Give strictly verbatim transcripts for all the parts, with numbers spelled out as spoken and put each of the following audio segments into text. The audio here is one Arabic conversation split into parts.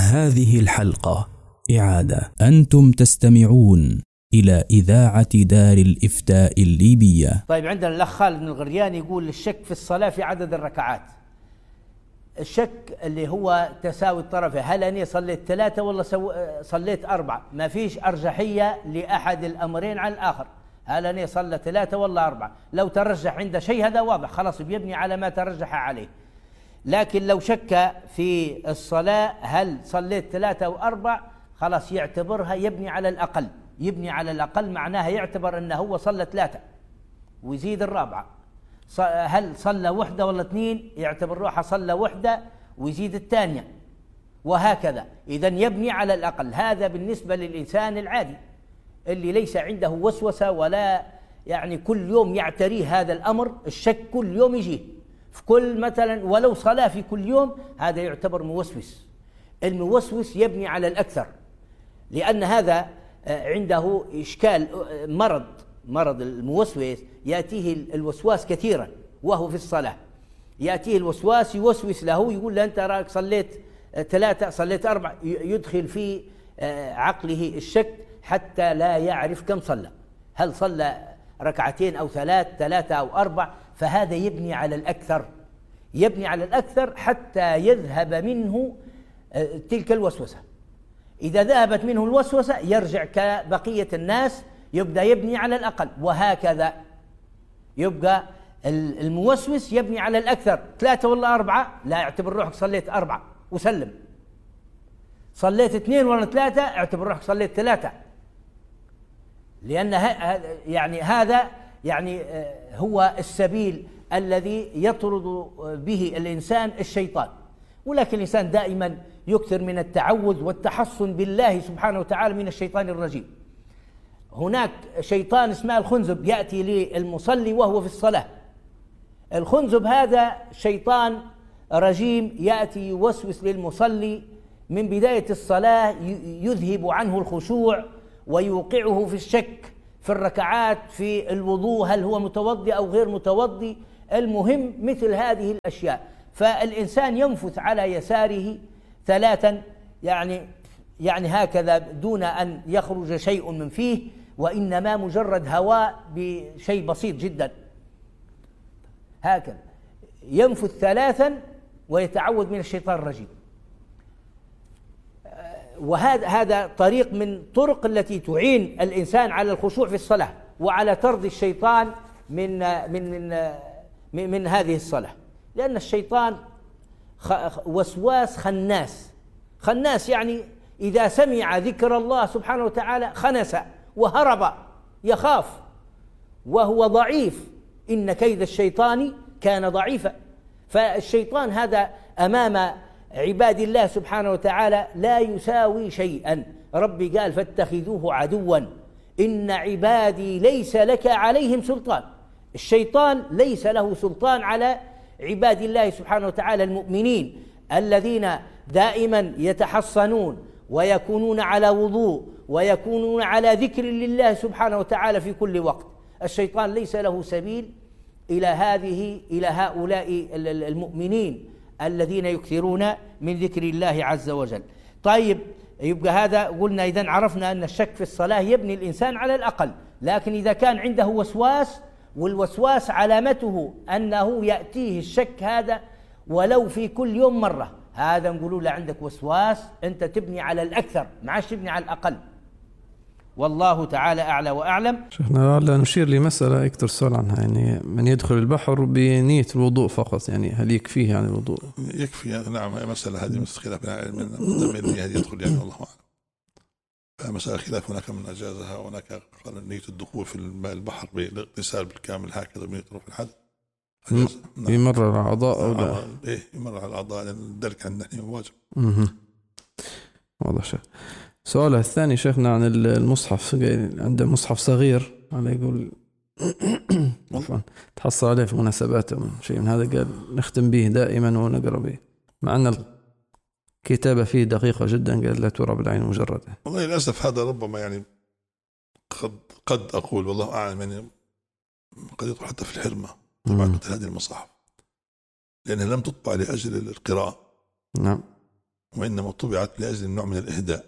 هذه الحلقة إعادة. أنتم تستمعون إلى إذاعة دار الإفتاء الليبية. طيب، عندنا الأخ خالد الغرياني يقول الشك في الصلاة في عدد الركعات. الشك اللي هو تساوي الطرفين، هل أنا صليت ثلاثة ولا صليت أربعة؟ ما فيش أرجحية لأحد الأمرين على الآخر، هل أنا صلى ثلاثة ولا أربعة. لو ترجح عند شيء هذا واضح، خلاص بيبني على ما ترجح عليه. لكن لو شك في الصلاة هل صليت ثلاثة أو أربع، خلاص يعتبرها يبني على الأقل. يبني على الأقل معناها يعتبر أنه هو صلى ثلاثة ويزيد الرابعة. هل صلى وحدة ولا اثنين، يعتبر روحه صلى وحدة ويزيد الثانية، وهكذا. إذن يبني على الأقل. هذا بالنسبة للإنسان العادي اللي ليس عنده وسوسة ولا يعني كل يوم يعتريه هذا الأمر. الشك كل يوم يجيه في كل مثلا ولو صلاة في كل يوم، هذا يعتبر موسوس. الموسوس يبني على الأكثر، لأن هذا عنده إشكال مرض مرض الموسوس. يأتيه الوسواس كثيرا وهو في الصلاة، يأتيه الوسواس يوسوس له، يقول له أنت راك صليت ثلاثة صليت أربعة، يدخل في عقله الشك حتى لا يعرف كم صلى، هل صلى ركعتين أو ثلاث ثلاثة أو أربع. فهذا يبني على الأكثر، يبني على الأكثر حتى يذهب منه تلك الوسوسة. إذا ذهبت منه الوسوسة يرجع كبقية الناس، يبدأ يبني على الأقل، وهكذا. يبقى الموسوس يبني على الأكثر، ثلاثة ولا أربعة، لا، اعتبر روحك صليت أربعة وسلم. صليت اثنين ولا ثلاثة، اعتبر روحك صليت ثلاثة، لأن يعني هذا يعني هو السبيل الذي يطرد به الإنسان الشيطان. ولكن الإنسان دائما يكثر من التعوذ والتحصن بالله سبحانه وتعالى من الشيطان الرجيم. هناك شيطان اسمه الخنزب يأتي للمصلي وهو في الصلاة. الخنزب هذا شيطان رجيم يأتي يوسوس للمصلي من بداية الصلاة، يذهب عنه الخشوع ويوقعه في الشك في الركعات، في الوضوء، هل هو متوضي أو غير متوضي. المهم مثل هذه الأشياء. فالإنسان ينفث على يساره ثلاثا، يعني يعني هكذا دون أن يخرج شيء من فيه، وإنما مجرد هواء بشيء بسيط جدا، هكذا ينفث ثلاثا ويتعوذ من الشيطان الرجيم. وهذا هذا طريق من طرق التي تعين الإنسان على الخشوع في الصلاة وعلى طرد الشيطان من من من, من هذه الصلاة. لأن الشيطان وسواس خناس. خناس يعني إذا سمع ذكر الله سبحانه وتعالى خنس وهرب، يخاف وهو ضعيف. إن كيد الشيطان كان ضعيفا. فالشيطان هذا أمام عباد الله سبحانه وتعالى لا يساوي شيئا. ربي قال فاتخذوه عدوا إن عبادي ليس لك عليهم سلطان. الشيطان ليس له سلطان على عباد الله سبحانه وتعالى المؤمنين الذين دائما يتحصنون ويكونون على وضوء ويكونون على ذكر لله سبحانه وتعالى في كل وقت. الشيطان ليس له سبيل إلى هذه إلى هؤلاء المؤمنين الذين يكثرون من ذكر الله عز وجل. طيب، يبقى هذا قلنا إذن عرفنا أن الشك في الصلاة يبني الإنسان على الأقل. لكن إذا كان عنده وسواس، والوسواس علامته أنه يأتيه الشك هذا ولو في كل يوم مرة، هذا نقولوا له عندك وسواس، أنت تبني على الأكثر، ما عادش تبني على الأقل. والله تعالى أعلى وأعلم. شيخنا لا نشير لمسألة يكثر السؤال عنها، يعني من يدخل البحر بنية الوضوء فقط، يعني هل يكفيه يعني الوضوء؟ يكفي يعني. نعم، هي مسألة هذه مسألة خلاف من من المياه يدخل يعني، الله أعلم. فمسألة خلاف، هناك من أجازها وهناك قال نية الدخول في البحر بالاغتسال بالكامل هكذا بنية رفع الحدث. يمرر على الأعضاء أو لا؟ إيه، يمرر على الأعضاء، لأن الدلك عندنا واجب. اها واضح. شيخ سؤال الثاني شيخنا عن المصحف، عنده مصحف صغير على يقول عفوا تحصل عليه في مناسبات شيء من هذا، قال نختم به دائما ونقرأ به، مع أن الكتابة فيه دقيقة جدا، قال لا ترى بالعين مجردة. والله للأسف هذا ربما يعني قد قد أقول والله أعلم يعني قد يدخل حتى في الحرمة طبعا مثل هذه المصاحف، لأنها لم تطبع لأجل القراءة. نعم. وإنما طبعت لأجل نوع من الإهداء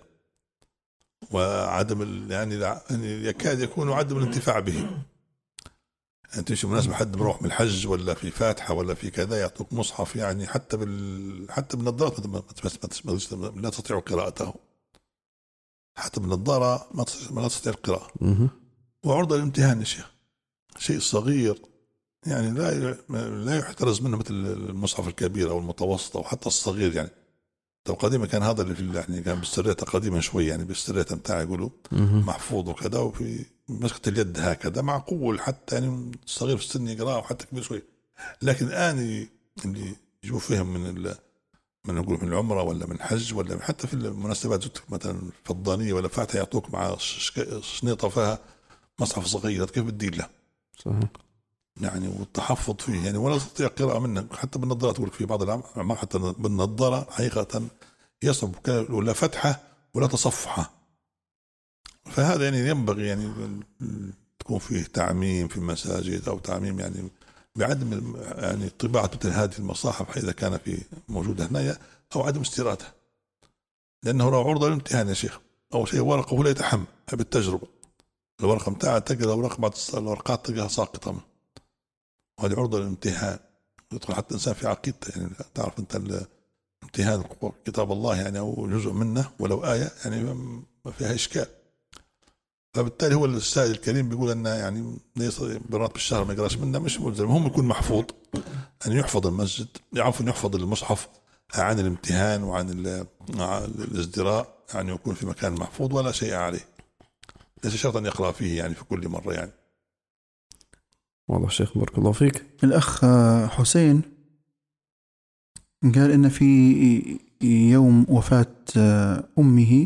وعدم يعني يعني يكاد يكون عدم الانتفاع به. أنت شو مناسبة حد بروح من الحج ولا في فاتحة ولا في كذا يعطوك مصحف يعني حتى بال حتى بالنظارة لا تستطيع قراءته، حتى بالنظارة ما تستطيع القراءة. وعرضة الامتحان يا شيخ شيء صغير يعني لا لا يحترز منه مثل المصحف الكبير أو المتوسط أو حتى الصغير. يعني تو قديما كان هذا اللي في يعني كان بالسرية قديما شوي يعني بالسرية متاع يقولوا محفوظ وكذا وفي مسكة اليد هكذا معقول حتى يعني الصغير في السن يقرأ وحتى كبير شوي. لكن الآن اللي يجوا فيهم من ال من نقول من العمرة ولا من الحج ولا حتى في المناسبات مثلا فضانية ولا فاتحة يعطوك مع شنيطة فيها مصحف صغير كيف بدي له صحيح يعني والتحفظ فيه يعني ولا تستطيع قراءة منه. حتى بالنظارة تقول في بعض الأعمال حتى بالنظارة حقيقة يصعب ولا فتحة ولا تصفحة. فهذا يعني ينبغي يعني تكون فيه تعميم في المساجد أو تعميم يعني بعدم يعني طباعة مثل هذه المصاحف إذا كان في موجودة هنا أو عدم استيرادها، لأنه لو عرضة للامتحان يا شيخ أول شيء ورقه ولا يتحمل بالتجربة الورقة متاعها تقرأ ورقة بعد الورقات تلقاها ساقطة وهذه عرضة للامتحان يدخل حتى إنسان في عقيدته. يعني تعرف أنت الامتحان كتاب الله يعني أو جزء منه ولو آية يعني ما فيها إشكال. فبالتالي هو السائل الكريم بيقول أن يعني ليس براتب الشهر ما يقراش منه مش ملزم، هم يكون محفوظ أن يحفظ المسجد يعرف أن يحفظ المصحف عن الامتحان وعن الازدراء يعني يكون في مكان محفوظ ولا شيء عليه، ليس شرط أن يقرأ فيه يعني في كل مرة يعني. واضح شيخ بارك الله فيك. الأخ حسين قال إن في يوم وفاة أمه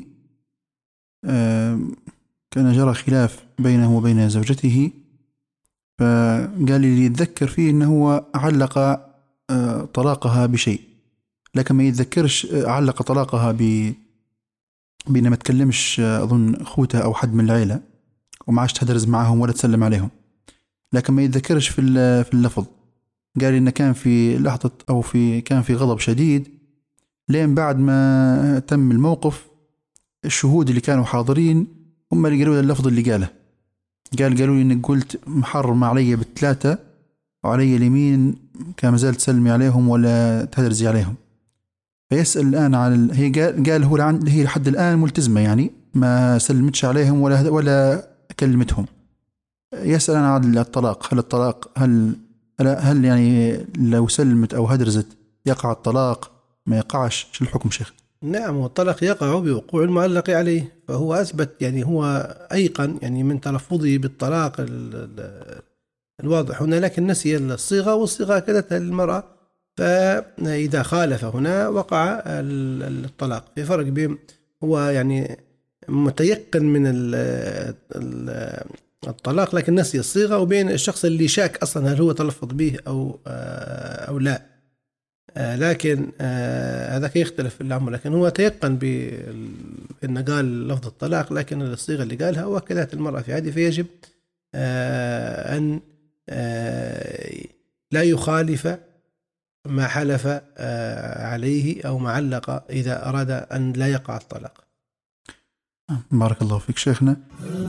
كان جرى خلاف بينه وبين زوجته، فقال لي يتذكر فيه أنه هو علق طلاقها بشيء لكن ما يتذكرش علق طلاقها ب بأنه ما تكلمش أظن أخوتها أو حد من العائلة وما عادش تهدرز معهم ولا تسلم عليهم، لكن ما يتذكرش في في اللفظ. قال إنه كان في لحظة أو في كان في غضب شديد لين بعد ما تم الموقف الشهود اللي كانوا حاضرين هم اللي قالوا اللفظ اللي قاله. قال قالوا لي إنك قلت محرم علي بالثلاثة وعلي اليمين كان مازال تسلمي عليهم ولا تهدرزي عليهم. فيسأل الآن عن هي قال قال هو هي لحد الآن ملتزمة يعني ما سلمتش عليهم ولا ولا كلمتهم. يسأل عن الطلاق، هل الطلاق هل هل يعني لو سلمت أو هدرزت يقع الطلاق ما يقعش؟ شو الحكم شيخ؟ نعم والطلاق يقع بوقوع المعلق عليه، فهو أثبت يعني هو أيقن يعني من تلفظه بالطلاق الواضح هنا، لكن نسي الصيغة والصيغة أكدتها للمرأة، فإذا خالف هنا وقع الطلاق. في فرق بين هو يعني متيقن من الطلاق لكن نسي الصيغة وبين الشخص اللي شاك أصلا هل هو تلفظ به أو أو لا، لكن هذاك يختلف في الأمر. لكن هو تيقن بأنه قال لفظ الطلاق لكن الصيغة اللي قالها وأكدت المرأة في عادي، فيجب أن لا يخالف ما حلف عليه أو ما علق إذا أراد أن لا يقع الطلاق. بارك الله فيك شيخنا.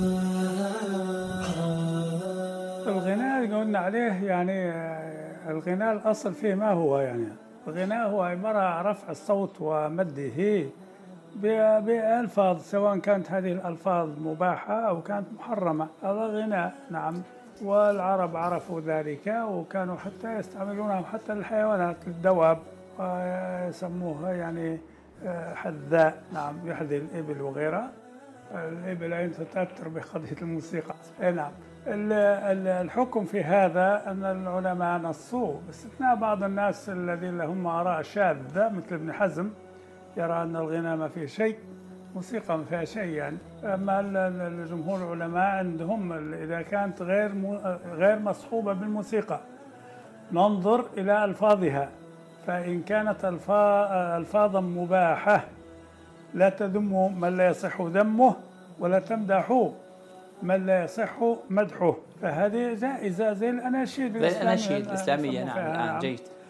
الغناء اللي قلنا عليه يعني الغناء الأصل فيه ما هو يعني الغناء هو عبارة عن رفع الصوت ومده بألفاظ سواء كانت هذه الألفاظ مباحة أو كانت محرمة، هذا غناء نعم. والعرب عرفوا ذلك وكانوا حتى يستعملونه حتى الحيوانات الدواب ويسموها يعني حذاء نعم يحذي الإبل وغيرها. الإبل أين تتأثر بقضية الموسيقى نعم. الحكم في هذا أن العلماء نصوا باستثناء بعض الناس الذين لهم آراء شاذة مثل ابن حزم يرى أن الغناء ما فيه شيء، موسيقى ما فيها شيء يعني. أما الجمهور العلماء عندهم إذا كانت غير غير مصحوبة بالموسيقى ننظر إلى ألفاظها، فإن كانت ألفاظا مباحة لا تذموا من لا يصح ذمه ولا تمدحوا من لا يصح مدحه، فهذه جائزة زي الأناشيد الإسلامية. نعم الآن جيد.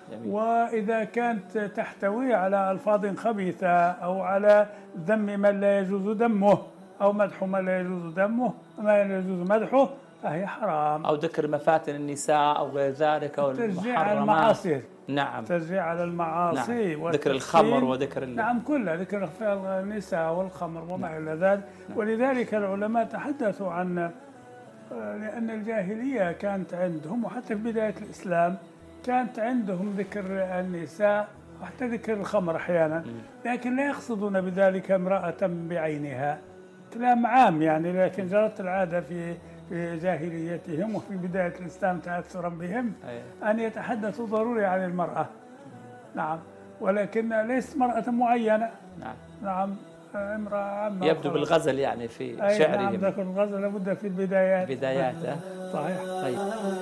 جميل. وإذا كانت تحتوي على ألفاظ خبيثة أو على ذم من لا يجوز دمه أو مدح من لا يجوز دمه ما لا يجوز مدحه فهي حرام. أو ذكر مفاتن النساء أو غير ذلك أو تشجيع على المعاصي. نعم. تشجيع على المعاصي. نعم. ذكر الخمر وذكر ال... نعم كلها ذكر النساء والخمر وما إلى ذلك. نعم. ولذلك العلماء تحدثوا عن لأن الجاهلية كانت عندهم وحتى في بداية الإسلام كانت عندهم ذكر النساء وحتى ذكر الخمر أحيانا، لكن لا يقصدون بذلك امرأة بعينها، كلام عام يعني، لكن جرت العادة في في جاهليتهم وفي بداية الإسلام تأثرا بهم أن يتحدثوا ضروري عن المرأة. نعم، ولكن ليست مرأة معينة. نعم. نعم، امرأة عامة. يبدو بالغزل يعني في شعرهم. نعم، ذكر الغزل لابد في البدايات. بدايات. صحيح. طيب.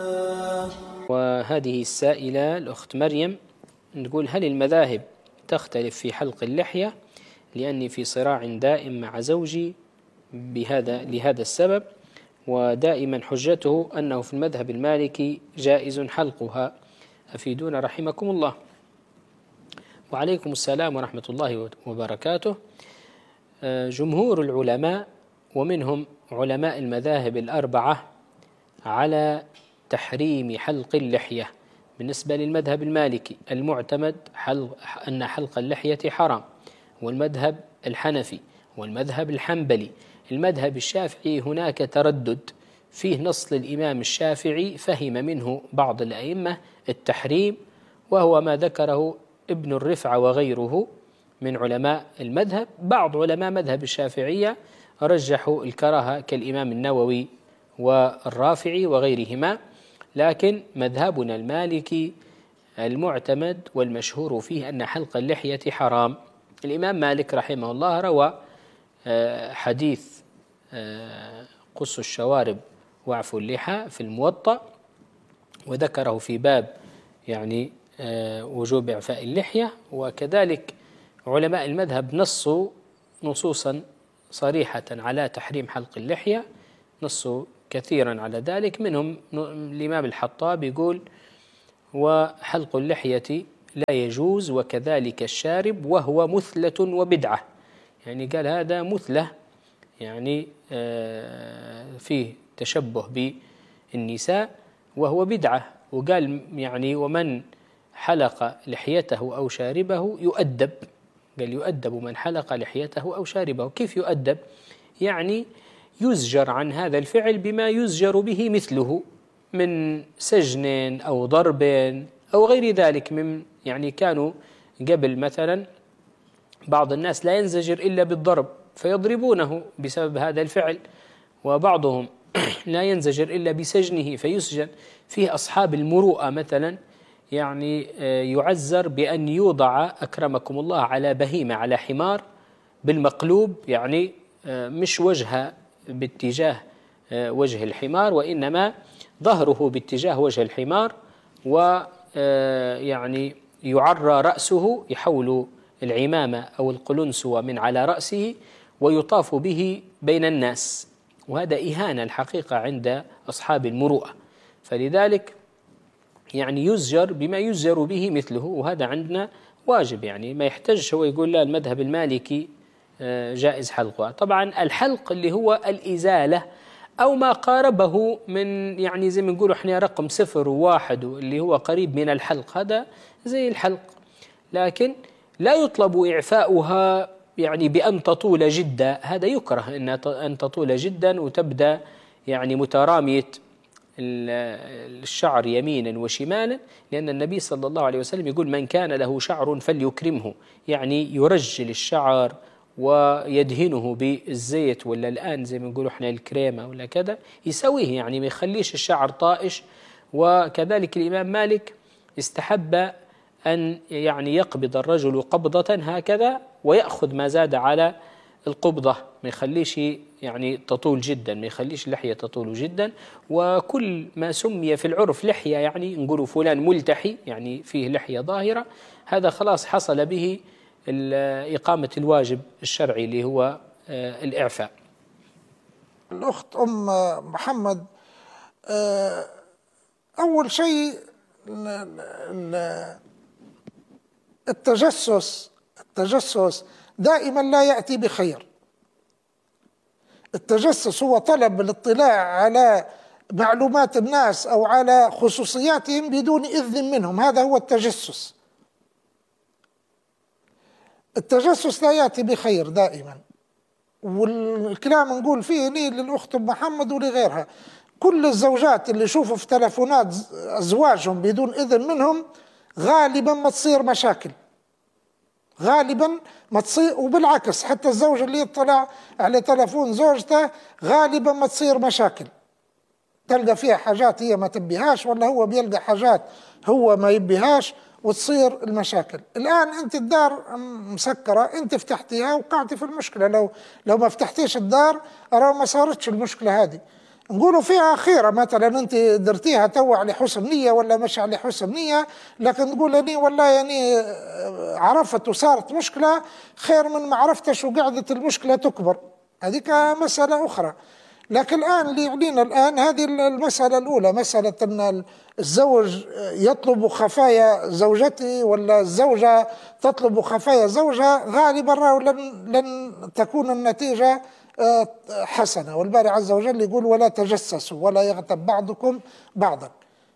وهذه السائلة الأخت مريم نقول: هل المذاهب تختلف في حلق اللحية؟ لأني في صراع دائم مع زوجي بهذا لهذا السبب، ودائما حجته أنه في المذهب المالكي جائز حلقها، أفيدونا رحمكم الله. وعليكم السلام ورحمة الله وبركاته. جمهور العلماء ومنهم علماء المذاهب الأربعة على تحريم حلق اللحية. بالنسبة للمذهب المالكي المعتمد حلق أن حلق اللحية حرام، والمذهب الحنفي والمذهب الحنبلي. المذهب الشافعي هناك تردد فيه نص للإمام الشافعي فهم منه بعض الأئمة التحريم، وهو ما ذكره ابن الرفع وغيره من علماء المذهب. بعض علماء مذهب الشافعية رجحوا الكراهة كالإمام النووي والرافعي وغيرهما، لكن مذهبنا المالكي المعتمد والمشهور فيه أن حلق اللحية حرام. الإمام مالك رحمه الله روى حديث قص الشوارب واعفوا اللحى في الموطأ، وذكره في باب يعني وجوب إعفاء اللحية. وكذلك علماء المذهب نصوا نصوصا صريحة على تحريم حلق اللحية، نصوا كثيرا على ذلك. منهم الإمام الحطاب يقول: وحلق اللحية لا يجوز وكذلك الشارب وهو مثلة وبدعة. يعني قال هذا مثلة، يعني فيه تشبه بالنساء، وهو بدعة. وقال يعني ومن حلق لحيته أو شاربه يؤدب. قال يؤدب من حلق لحيته أو شاربه. كيف يؤدب؟ يعني يزجر عن هذا الفعل بما يزجر به مثله من سجن أو ضرب أو غير ذلك. من يعني كانوا قبل مثلا بعض الناس لا ينزجر إلا بالضرب فيضربونه بسبب هذا الفعل، وبعضهم لا ينزجر إلا بسجنه فيسجن. فيه أصحاب المروءة مثلا يعني يعزر بأن يوضع أكرمكم الله على بهيمة، على حمار بالمقلوب، يعني مش وجهه باتجاه وجه الحمار وإنما ظهره باتجاه وجه الحمار، ويعني يعرى رأسه، يحول العمامة أو القلنسوة من على رأسه ويطاف به بين الناس، وهذا إهانة الحقيقة عند أصحاب المروءة. فلذلك يعني يزجر بما يزجر به مثله، وهذا عندنا واجب، يعني ما يحتاج هو يقول لا المذهب المالكي جائز حلقها. طبعا الحلق اللي هو الإزالة أو ما قاربه من يعني زي ما نقولوا احنا رقم صفر وواحد اللي هو قريب من الحلق، هذا زي الحلق، لكن لا يطلب إعفاؤها يعني بأن تطول جدا، هذا يكره أن تطول جدا وتبدأ يعني مترامية الشعر يمينا وشمالا، لأن النبي صلى الله عليه وسلم يقول من كان له شعر فليكرمه، يعني يرجل الشعر ويدهنه بالزيت، ولا الآن زي ما نقولوا احنا الكريمة ولا كذا يسويه، يعني ما يخليش الشعر طائش. وكذلك الإمام مالك استحب أن يعني يقبض الرجل قبضة هكذا ويأخذ ما زاد على القبضة، ما يخليش يعني تطول جدا، ما يخليش اللحية تطول جدا. وكل ما سمي في العرف لحية، يعني نقولوا فلان ملتحي يعني فيه لحية ظاهرة، هذا خلاص حصل به إقامة الواجب الشرعي اللي هو الإعفاء. الأخت أم محمد، أول شيء التجسس التجسس دائما لا يأتي بخير. التجسس هو طلب الاطلاع على معلومات الناس أو على خصوصياتهم بدون إذن منهم، هذا هو التجسس. التجسس لا يأتي بخير دائما، والكلام نقول فيه لي للأخت محمد ولغيرها. كل الزوجات اللي يشوفوا في تلفونات أزواجهم بدون إذن منهم غالبا ما تصير مشاكل، غالبا ما تصير. وبالعكس حتى الزوج اللي يطلع على تلفون زوجته غالبا ما تصير مشاكل، تلقى فيها حاجات هي ما تبيهاش، ولا هو بيلقى حاجات هو ما يبيهاش، وتصير المشاكل. الآن أنت الدار مسكرة، أنت فتحتيها وقعتي في المشكلة. لو لو ما فتحتيش الدار أرى ما صارتش المشكلة هذه. نقولوا فيها خيرة، مثلا أنت درتيها تو على حسن نية ولا مش على حسن نية، لكن تقول لي والله يعني عرفت وصارت مشكلة خير من ما عرفتش وقعدت المشكلة تكبر، هذيك مسألة أخرى. لكن الآن اللي يعنينا الآن هذه المسألة الأولى، مسألة أن الزوج يطلب خفايا زوجته ولا الزوجة تطلب خفايا زوجها، غالبا لن, لن تكون النتيجة حسنة. والباري عز وجل يقول ولا تجسسوا ولا يغتب بعضكم بعضا.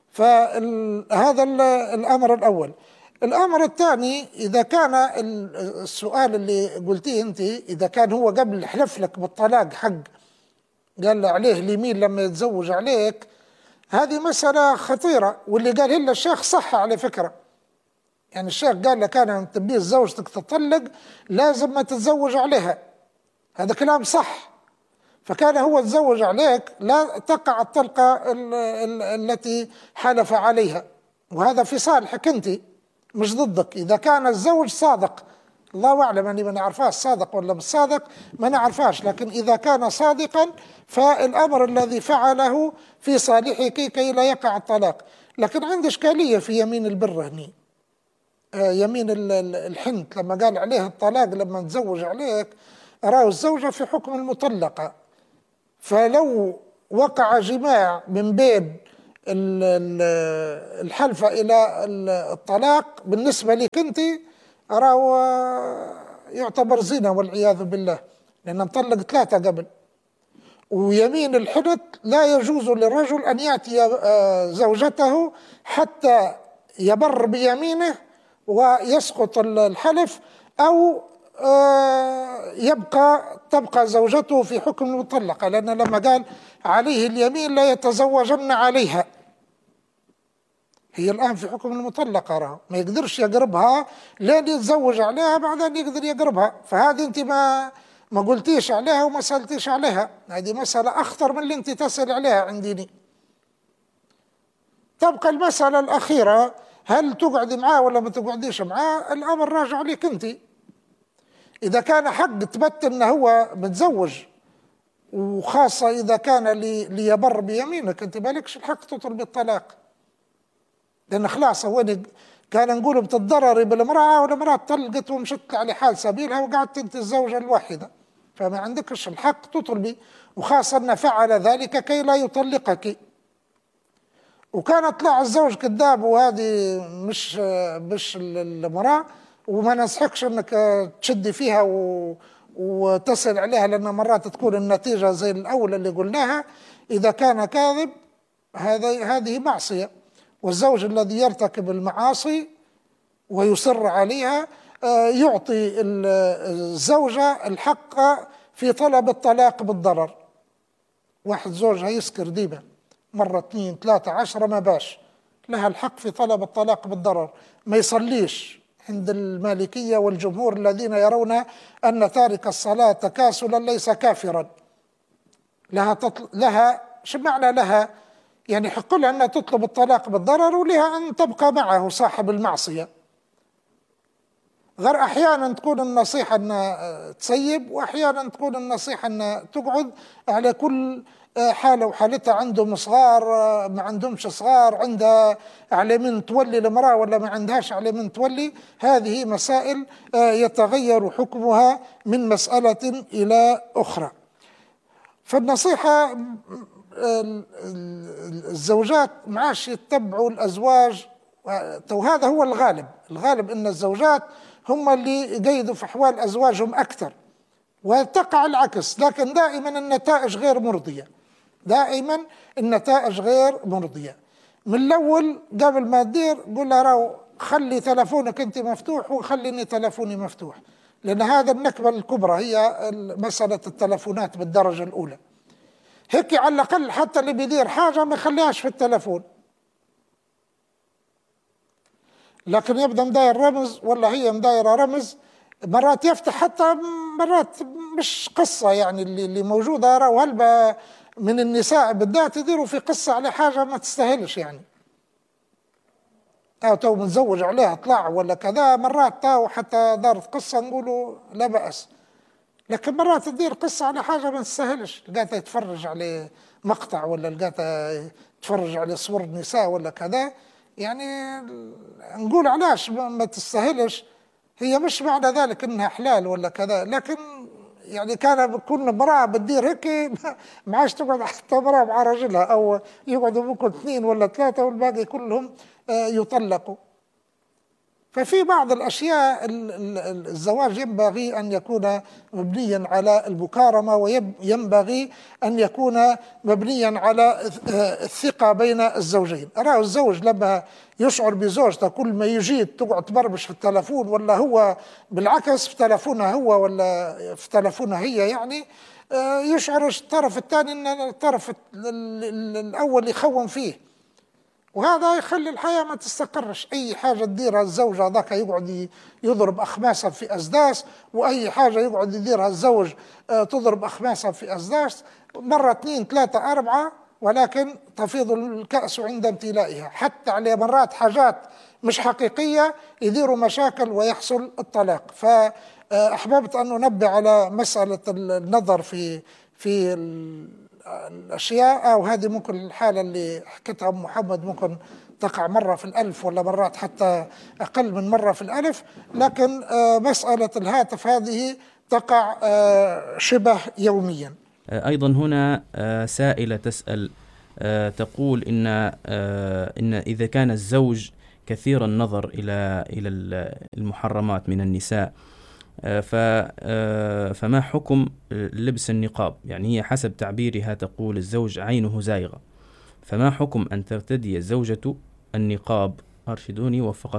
فهذا الأمر الأول. الأمر الثاني، إذا كان السؤال اللي قلتيه أنت، إذا كان هو قبل حلف لك بالطلاق حق قال عليه اليمين لما يتزوج عليك، هذه مسألة خطيرة. واللي قال إلا الشيخ صح على فكرة، يعني الشيخ قال لك أنا تبيه زوجتك تطلق لازم ما تتزوج عليها، هذا كلام صح. فكان هو تزوج عليك لا تقع الطلقة التي حلف عليها، وهذا في صالحك أنت مش ضدك. إذا كان الزوج صادق، الله أعلم، أني ما نعرفاش صادق ولا مش صادق ما نعرفاش، لكن إذا كان صادقا فالأمر الذي فعله في صالحك كي لا يقع الطلاق. لكن عندي إشكالية في يمين البر هني، آه يمين الحنت لما قال عليه الطلاق لما تزوج عليك، أراه الزوجة في حكم المطلقة. فلو وقع جماع من بين الحلفة إلى الطلاق بالنسبة لك أنت أراه يعتبر زنا والعياذ بالله، لأن مطلق ثلاثة قبل. ويمين الحنت لا يجوز للرجل أن يأتي زوجته حتى يبر بيمينه ويسقط الحلف، أو يبقى تبقى زوجته في حكم المطلقة، لأن لما قال عليه اليمين لا يتزوجن عليها، هي الآن في حكم المطلقة، راه ما يقدرش يقربها لين يتزوج عليها، بعدين يقدر يقربها. فهذه أنت ما ما قلتيش عليها وما سألتيش عليها، هذه مسألة أخطر من اللي أنت تسأل عليها عنديني. تبقى المسألة الأخيرة، هل تقعد معاه ولا ما تقعديش معاه؟ الأمر راجع لك أنت. إذا كان حق تبت أنه هو متزوج، وخاصة إذا كان لي ليبر بيمينك، أنت مالكش الحق تطلب الطلاق، لأن خلاص هو كان نقول بتتضرري بالمرأة، والمرأة طلقت ومشت على حال سبيلها وقعدت أنت الزوجة الواحدة، فما عندكش الحق تطلبي، وخاصة أن فعل ذلك كي لا يطلقك. وكان طلع الزوج كذاب، وهذه مش مش المرأة، وما ننصحكش انك تشدي فيها و... وتصل عليها، لان مرات تكون النتيجه زي الاولى اللي قلناها. اذا كان كاذب هذا هذه معصيه، والزوج الذي يرتكب المعاصي ويصر عليها يعطي الزوجه الحق في طلب الطلاق بالضرر. واحد زوجها يسكر ديما مره اثنين ثلاثه عشره ما باش، لها الحق في طلب الطلاق بالضرر. ما يصليش عند المالكية والجمهور الذين يرون أن تارك الصلاة تكاسلا ليس كافرا، لها تطل... لها شو معنى لها؟ يعني حق لها أن تطلب الطلاق بالضرر، ولها أن تبقى معه صاحب المعصية. غير أحيانا تكون النصيحة أن تسيب، وأحيانا تكون النصيحة أن تقعد على كل حالة وحالتها. عندهم صغار ما عندهمش صغار، عندها على من تولي المرأة ولا ما عندهاش على من تولي، هذه مسائل يتغير حكمها من مسألة إلى أخرى. فالنصيحة الزوجات معاش يتبعوا الأزواج وهذا هو الغالب. الغالب أن الزوجات هم اللي يقيدوا في أحوال أزواجهم أكثر، وتقع العكس، لكن دائما النتائج غير مرضية، دائما النتائج غير مرضية. من الأول قبل ما تدير قول لها راو خلي تلفونك أنت مفتوح وخليني تلفوني مفتوح، لأن هذا النكبة الكبرى هي مسألة التلفونات بالدرجة الأولى. هيك على الأقل حتى اللي بيدير حاجة ما يخليهاش في التلفون، لكن يبدأ مداير رمز ولا هي مدايرة رمز، مرات يفتح حتى مرات مش قصة يعني اللي اللي موجودة. راهو هلبة من النساء بالذات يديروا في قصة على حاجة ما تستاهلش يعني، أو تو متزوج عليها طلع ولا كذا، مرات تو حتى دارت قصة نقولوا لا بأس، لكن مرات تدير قصة على حاجة ما تستاهلش، لقاتها يتفرج على مقطع ولا لقاتها يتفرج على صور نساء ولا كذا، يعني نقول علاش ما تستاهلش. هي مش معنى ذلك انها حلال ولا كذا، لكن يعني كان كل امرأة بتدير هيك ما عادش تقعد حتى امرأة مع رجلها، او يقعدوا ممكن اثنين ولا ثلاثة والباقي كلهم يطلقوا. ففي بعض الأشياء الزواج ينبغي أن يكون مبنيا على المكارمة، وينبغي أن يكون مبنيا على الثقة بين الزوجين. أراه الزوج لما يشعر بزوجته كل ما يجي تقعد تبربش في التلفون، ولا هو بالعكس في تلفونها هو ولا في تلفونها هي، يعني يشعر الطرف الثاني أن الطرف الأول يخون فيه، وهذا يخلي الحياة ما تستقرش. أي حاجة تديرها الزوج هذاك يقعد يضرب أخماسه في أسداس، وأي حاجة يقعد يديرها الزوج تضرب أخماسه في أسداس، مرة اثنين ثلاثة أربعة، ولكن تفيض الكأس عند امتلائها. حتى على مرات حاجات مش حقيقية يديروا مشاكل ويحصل الطلاق. فأحببت أن أنبه على مسألة النظر في في الأشياء، أو هذه ممكن الحالة اللي حكتها أم محمد ممكن تقع مرة في الألف ولا مرات حتى أقل من مرة في الألف، لكن مسألة الهاتف هذه تقع شبه يوميا. أيضا هنا سائلة تسأل تقول إن إن إذا كان الزوج كثير النظر إلى إلى المحرمات من النساء، فما حكم لبس النقاب؟ يعني هي حسب تعبيرها تقول الزوج عينه زائغة، فما حكم أن ترتدي الزوجة النقاب؟ أرشدوني وفقكم